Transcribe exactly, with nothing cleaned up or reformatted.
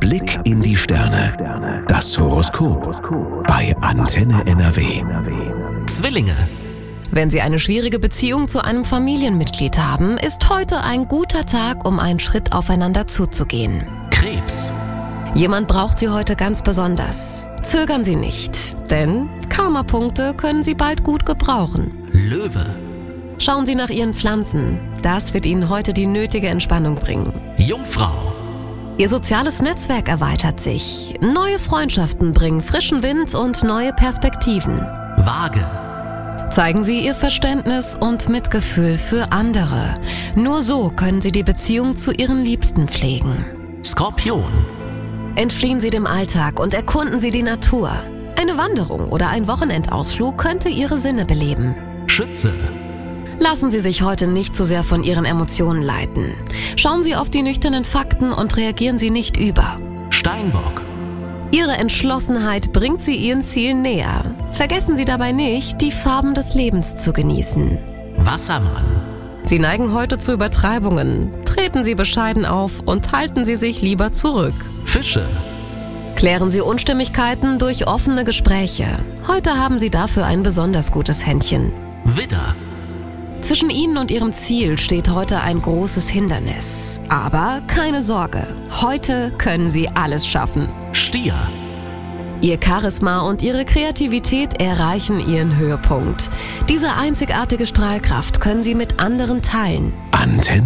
Blick in die Sterne. Das Horoskop bei Antenne N R W. Zwillinge. Wenn Sie eine schwierige Beziehung zu einem Familienmitglied haben, ist heute ein guter Tag, um einen Schritt aufeinander zuzugehen. Krebs. Jemand braucht Sie heute ganz besonders. Zögern Sie nicht, denn Karma-Punkte können Sie bald gut gebrauchen. Löwe. Schauen Sie nach Ihren Pflanzen. Das wird Ihnen heute die nötige Entspannung bringen. Jungfrau. Ihr soziales Netzwerk erweitert sich. Neue Freundschaften bringen frischen Wind und neue Perspektiven. Waage. Zeigen Sie Ihr Verständnis und Mitgefühl für andere. Nur so können Sie die Beziehung zu Ihren Liebsten pflegen. Skorpion. Entfliehen Sie dem Alltag und erkunden Sie die Natur. Eine Wanderung oder ein Wochenendausflug könnte Ihre Sinne beleben. Schütze. Lassen Sie sich heute nicht zu sehr von Ihren Emotionen leiten. Schauen Sie auf die nüchternen Fakten und reagieren Sie nicht über. Steinbock. Ihre Entschlossenheit bringt Sie Ihren Zielen näher. Vergessen Sie dabei nicht, die Farben des Lebens zu genießen. Wassermann. Sie neigen heute zu Übertreibungen. Treten Sie bescheiden auf und halten Sie sich lieber zurück. Fische. Klären Sie Unstimmigkeiten durch offene Gespräche. Heute haben Sie dafür ein besonders gutes Händchen. Widder. Zwischen Ihnen und Ihrem Ziel steht heute ein großes Hindernis. Aber keine Sorge, heute können Sie alles schaffen. Stier. Ihr Charisma und Ihre Kreativität erreichen Ihren Höhepunkt. Diese einzigartige Strahlkraft können Sie mit anderen teilen. Antenne